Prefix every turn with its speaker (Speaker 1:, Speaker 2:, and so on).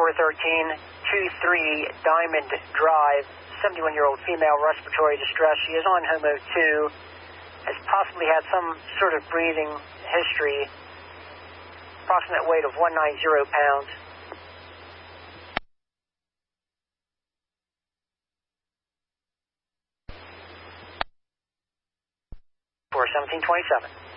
Speaker 1: 41323 Diamond Drive, 71-year-old female, respiratory distress. She is on HOMO 2, has possibly had some sort of breathing history, approximate weight of 190 pounds. 1727.